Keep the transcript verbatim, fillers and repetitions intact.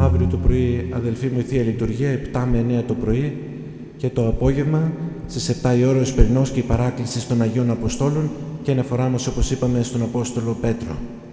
Αύριο το πρωί, αδελφοί μου, η Θεία Λειτουργία, επτά με εννέα το πρωί, και το απόγευμα, στις επτά η ώρα, ο Εσπερινός και η παράκληση των Αγίων Αποστόλων και η αναφορά μας, όπως είπαμε, στον Απόστολο Πέτρο.